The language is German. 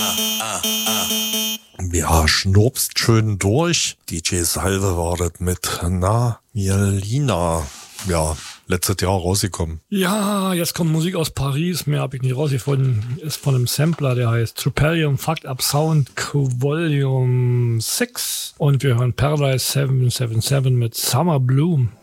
Ja, schnurpst schön durch. DJ Salve war das mit Na Mielina. Ja, letztes Jahr rausgekommen. Ja, jetzt kommt Musik aus Paris. Mehr habe ich nicht rausgefunden. Ist von einem Sampler, der heißt Tripalium Fucked Up Sound Volume 6. Und wir hören Paradise 777 mit Summer Bloom.